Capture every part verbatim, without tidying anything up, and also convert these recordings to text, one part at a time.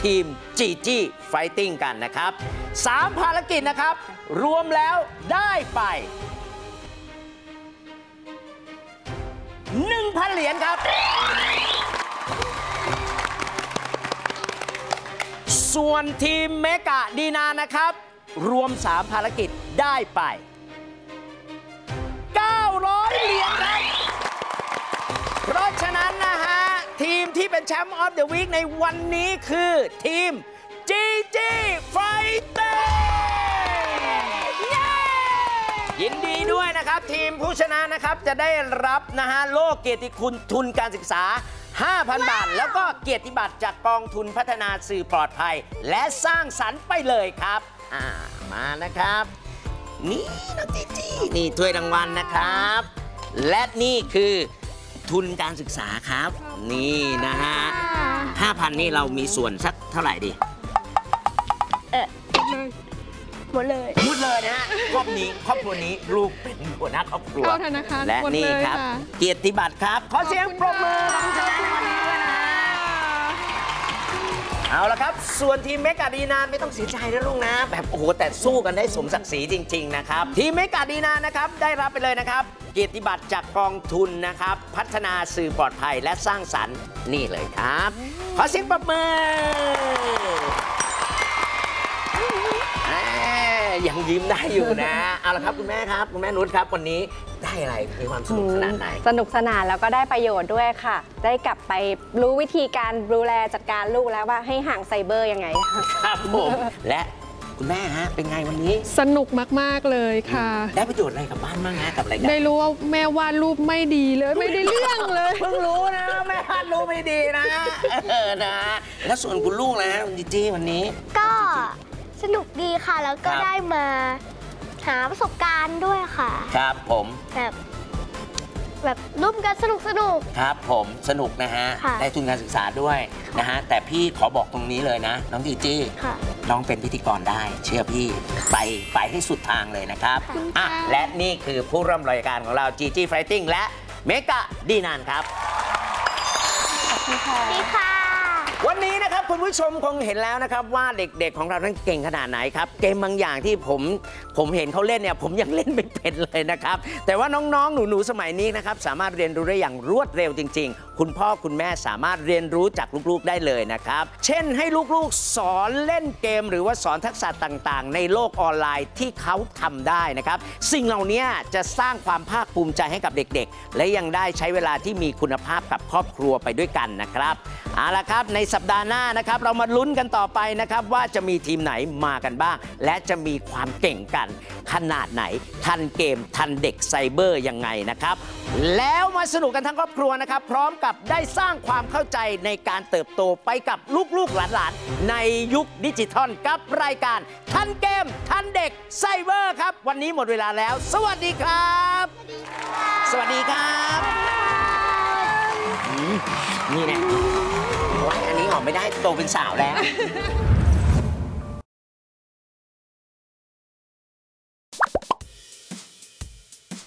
ทีม จี จี Fighting กันนะครับสามภารกิจนะครับรวมแล้วได้ไป หนึ่งพัน เหรียญครับส่วนทีมเมกะดีนานะครับรวมสามภารกิจได้ไป เก้าร้อย เหรียญครับเพราะฉะนั้นนะฮะทีมที่เป็นแชมป์ออฟเดอะวีคในวันนี้คือทีม จี จี Fighting ยินดีด้วยนะครับทีมผู้ชนะนะครับจะได้รับนะฮะโล่เกียรติคุณทุนการศึกษา ห้าพัน บาทแล้วก็เกียรติบัตรจากกองทุนพัฒนาสื่อปลอดภัยและสร้างสรรค์ไปเลยครับอ่ามานะครับนี่น้องจีจีนี่ถ้วยรางวัลนะครับและนี่คือทุนการศึกษาครับนี่นะฮะ ห้าพัน นี่เรามีส่วนสักเท่าไหร่ดีเออหมดเลยหมดเลยนะฮะครอบนี้ครอบครัวนี้ลูกเป็นหัวหน้าครอบครัวและนี่ครับเกียรติบัตรครับขอเสียงปรบมือกับผู้ชนะในวันนี้ด้วยนะเอาละครับส่วนทีมเมกาดีนานไม่ต้องเสียใจนะลุงนะแบบโอ้โหแต่สู้กันได้สมศักดิ์ศรีจริงๆนะครับทีมเมกาดีนานนะครับได้รับไปเลยนะครับเกียรติบัตรจากกองทุนนะครับพัฒนาสื่อปลอดภัยและสร้างสรรค์นี่เลยครับขอเสียงปรบมือยังยิ้มได้อยู่นะเอาละครับคุณแม่ครับคุณแม่นุชครับวันนี้ได้อะไรมีความสนุกขนาดไหนสนุกสนานแล้วก็ได้ประโยชน์ด้วยค่ะได้กลับไปรู้วิธีการดูแลจัดการลูกแล้วว่าให้ห่างไซเบอร์ยังไงครับผมและคุณแม่ฮะเป็นไงวันนี้สนุกมากๆเลยค่ะได้ประโยชน์อะไรกับบ้านบ้างฮะกับอะไรกันได้รู้ว่าแม่วาดรูปไม่ดีเลยไม่ได้เรื่องเลยเพิ่งรู้นะแม่วาดรูปไม่ดีนะเออนะแล้วส่วนคุณลูกนะคุณจีจี้วันนี้ก็สนุกดีค่ะแล้วก็ได้มาหาประสบการณ์ด้วยค่ะครับผมแบบแบบร่วมกันสนุกสนุกครับผมสนุกนะฮะได้ทุนการศึกษาด้วยนะฮะแต่พี่ขอบอกตรงนี้เลยนะน้องจีจี้น้องเป็นพิธีกรได้เชื่อพี่ไปไปให้สุดทางเลยนะครับอ่ะและนี่คือผู้ร่วมรายการของเรา จี จี Fighting และเมกะดีนานครับขอบคุณค่ะดีค่ะวันนี้นะครับคุณผู้ชมคงเห็นแล้วนะครับว่าเด็กๆของเรานั้นเก่งขนาดไหนครับเกมบางอย่างที่ผมผมเห็นเขาเล่นเนี่ยผมยังเล่นไม่เป็นเลยนะครับแต่ว่าน้องๆหนูๆสมัยนี้นะครับสามารถเรียนรู้ได้อย่างรวดเร็วจริงๆคุณพ่อคุณแม่สามารถเรียนรู้จากลูกๆได้เลยนะครับเช่นให้ลูกๆสอนเล่นเกมหรือว่าสอนทักษะต่างๆในโลกออนไลน์ที่เขาทำได้นะครับสิ่งเหล่านี้จะสร้างความภาคภูมิใจให้กับเด็กๆและยังได้ใช้เวลาที่มีคุณภาพกับครอบครัวไปด้วยกันนะครับเอาละครับในสัปดาห์หน้านะครับเรามาลุ้นกันต่อไปนะครับว่าจะมีทีมไหนมากันบ้างและจะมีความเก่งกันขนาดไหนทันเกมทันเด็กไซเบอร์ยังไงนะครับแล้วมาสนุกกันทั้งครอบครัวนะครับพร้อมกับได้สร้างความเข้าใจในการเติบโตไปกับลูกๆหลานๆในยุคดิจิทัลกับรายการทันเกมทันเด็กไซเบอร์ครับวันนี้หมดเวลาแล้วสวัสดีครับสวัสดีครับนี่แน่อันนี้ออกไม่ได้โตเป็นสาวแล้ว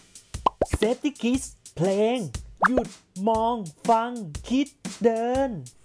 Safety Kids เพลงหยุดมองฟังคิดเดิน